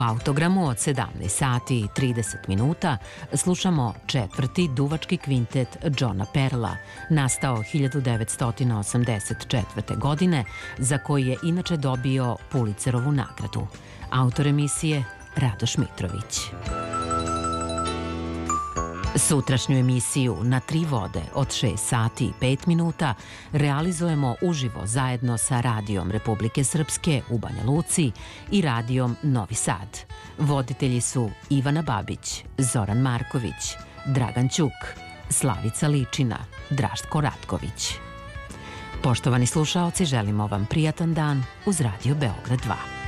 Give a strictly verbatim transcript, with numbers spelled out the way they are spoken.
U autogramu od sedamnaest sati i trideset minuta slušamo četvrti duvački kvintet Johna Perla, nastao hiljadu devetsto osamdeset četvrte. godine, za koji je inače dobio Pulitzerovu nagradu. Autor emisije Radoš Mitrović. Sutrašnju emisiju Na tri vode od šest sati i pet minuta realizujemo uživo zajedno sa Radijom Republike Srpske u Banja Luci i Radijom Novi Sad. Voditelji su Ivana Babić, Zoran Marković, Dragan Ćuk, Slavica Ličina, Draško Ratković. Poštovani slušaoci, želimo vam prijatan dan uz Radio Beograd dva.